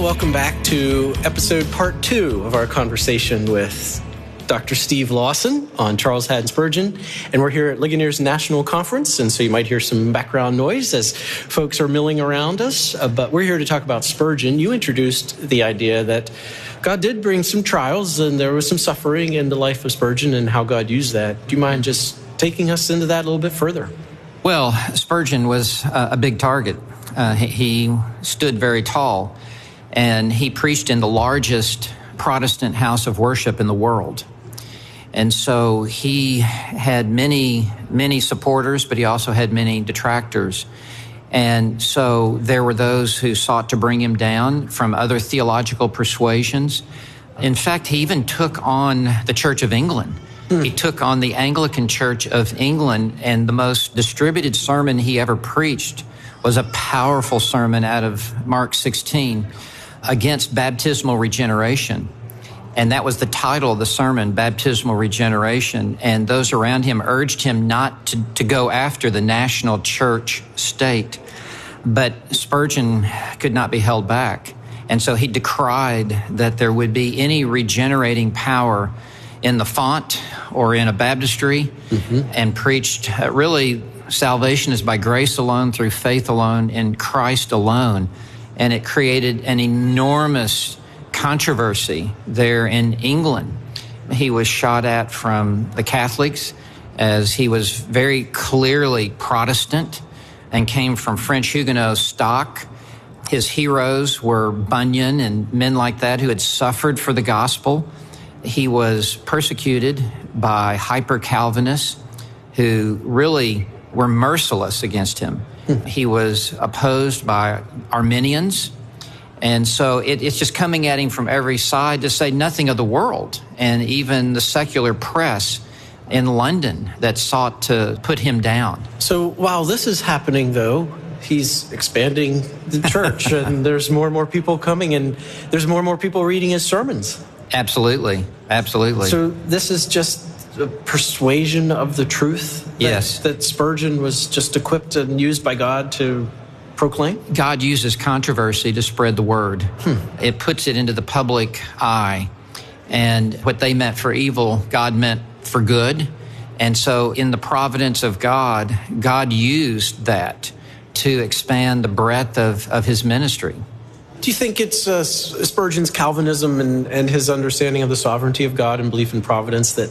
welcome back to episode part 2 of our conversation with Dr. Steve Lawson on Charles Haddon Spurgeon. And we're here at Ligonier's National Conference, and so you might hear some background noise as folks are milling around us. But we're here to talk about Spurgeon. You introduced the idea that God did bring some trials, and there was some suffering in the life of Spurgeon and how God used that. Do you mind just taking us into that a little bit further? Well, Spurgeon was a big target. He stood very tall, and he preached in the largest Protestant house of worship in the world. And so he had many, many supporters, but he also had many detractors. And so there were those who sought to bring him down from other theological persuasions. In fact, he even took on the Church of England. He took on the Anglican Church of England, and the most distributed sermon he ever preached was a powerful sermon out of Mark 16 against baptismal regeneration. And that was the title of the sermon, Baptismal Regeneration. And those around him urged him not to go after the national church state. But Spurgeon could not be held back. And so he decried that there would be any regenerating power in the font or in a baptistry, and preached really salvation is by grace alone, through faith alone, in Christ alone. And it created an enormous controversy there in England. He was shot at from the Catholics, as he was very clearly Protestant and came from French Huguenot stock. His heroes were Bunyan and men like that who had suffered for the gospel. He was persecuted by hyper-Calvinists who really were merciless against him. He was opposed by Arminians. And so it's just coming at him from every side, to say nothing of the world, and even the secular press in London that sought to put him down. So while this is happening, though, he's expanding the church, and there's more and more people coming, and there's more and more people reading his sermons. Absolutely. Absolutely. So this is just a persuasion of the truth that Spurgeon was just equipped and used by God to proclaim? God uses controversy to spread the word. It puts it into the public eye. And what they meant for evil, God meant for good. And so in the providence of God, God used that to expand the breadth of his ministry. Do you think it's Spurgeon's Calvinism and his understanding of the sovereignty of God and belief in providence that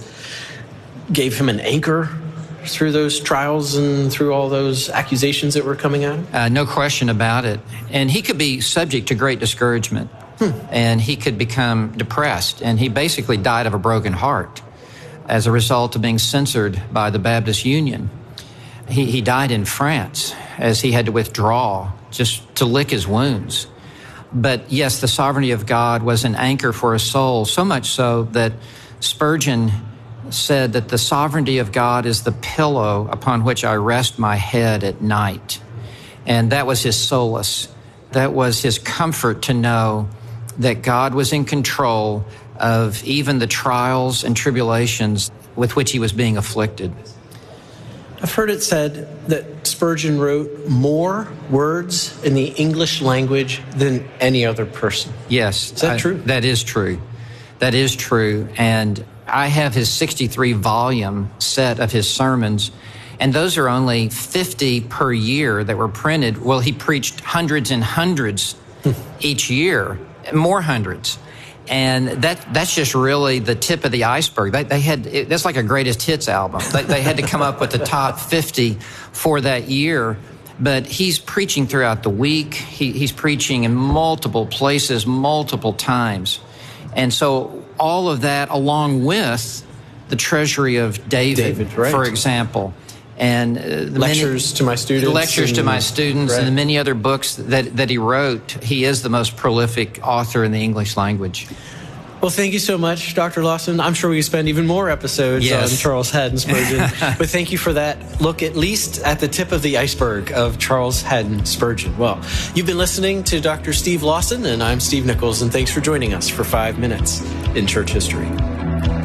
gave him an anchor through those trials and through all those accusations that were coming at him? No question about it. And he could be subject to great discouragement, and he could become depressed. And he basically died of a broken heart as a result of being censored by the Baptist Union. He died in France as he had to withdraw just to lick his wounds. But yes, the sovereignty of God was an anchor for his soul, so much so that Spurgeon said that the sovereignty of God is the pillow upon which I rest my head at night. And that was his solace. That was his comfort, to know that God was in control of even the trials and tribulations with which he was being afflicted. I've heard it said that Spurgeon wrote more words in the English language than any other person. Yes. Is that true? That is true. That is true. And I have his 63-volume set of his sermons, and those are only 50 per year that were printed. Well, he preached hundreds and hundreds each year, more hundreds. And that's just really the tip of the iceberg. That's like a greatest hits album. They had to come up with the top 50 for that year. But he's preaching throughout the week. He's preaching in multiple places, multiple times. And so all of that, along with the treasury of David, right, for example, and lectures to my students, and the many other books that he wrote. He is the most prolific author in the English language. Well, thank you so much, Dr. Lawson. I'm sure we could spend even more episodes on Charles Haddon Spurgeon, but thank you for that look, at least at the tip of the iceberg of Charles Haddon Spurgeon. Well, you've been listening to Dr. Steve Lawson, and I'm Steve Nichols, and thanks for joining us for 5 minutes in church history.